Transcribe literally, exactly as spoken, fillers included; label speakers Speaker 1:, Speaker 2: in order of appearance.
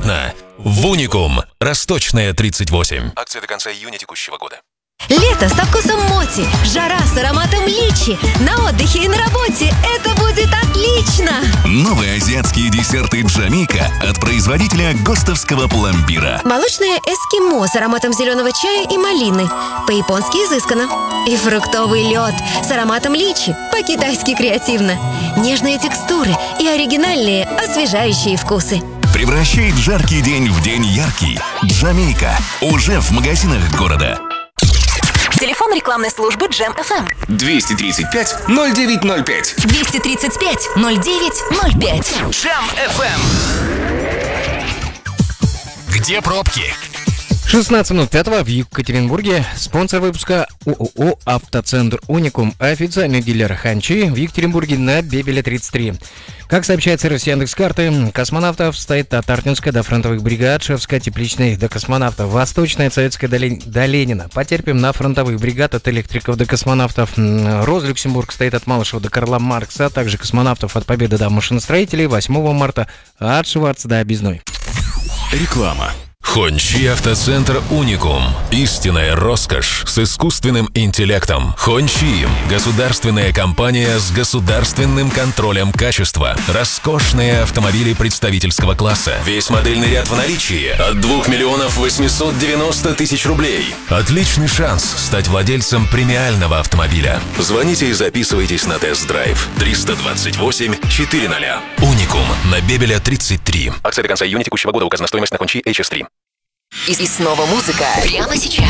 Speaker 1: бесплатно в Уникум, Росточная, тридцать восемь. Акция до конца июня текущего года.
Speaker 2: Лето со вкусом моти, жара с ароматом личи. На отдыхе и на работе это будет отлично!
Speaker 3: Новые азиатские десерты «Джамейка» от производителя ГОСТовского пломбира.
Speaker 2: Молочное эскимо с ароматом зеленого чая и малины. По-японски изысканно. И фруктовый лед с ароматом личи. По-китайски креативно. Нежные текстуры и оригинальные освежающие вкусы.
Speaker 3: Превращает жаркий день в день яркий. «Джамейка» уже в магазинах города.
Speaker 2: Телефон рекламной службы Джем эф эм.
Speaker 4: двести тридцать пять ноль девять ноль пять.
Speaker 2: двести тридцать пять ноль девять ноль пять.
Speaker 4: Джем эф эм.
Speaker 1: Где пробки?
Speaker 5: шестнадцать минут пятого в Екатеринбурге. Спонсор выпуска ООО «Автоцентр Уникум». Официальный дилер «Ханчи» в Екатеринбурге на Бебеля тридцать три. Как сообщает сервис Яндекс.Карты, космонавтов стоит от Артемска до фронтовых бригад, Шевска, Тепличной до космонавтов, Восточная, Советская до, Лен... до Ленина. Потерпим на фронтовых бригад от электриков до космонавтов. Розлюксембург стоит от Малышева до Карла Маркса, а также космонавтов от Победы до машиностроителей, восьмого марта от Шварца до Объездной.
Speaker 3: Реклама.
Speaker 1: Хончи Автоцентр Уникум. Истинная роскошь с искусственным интеллектом. Хончи – государственная компания с государственным контролем качества. Роскошные автомобили представительского класса. Весь модельный ряд в наличии от двух миллионов восемьсот девяносто тысяч рублей. Отличный шанс стать владельцем премиального автомобиля. Звоните и записывайтесь на тест-драйв. триста двадцать восемь четыреста. Уникум на Бебеля тридцать три. Акция до конца июня текущего года. Указана стоимость на Хончи эйч эс три.
Speaker 2: И, и снова музыка прямо сейчас.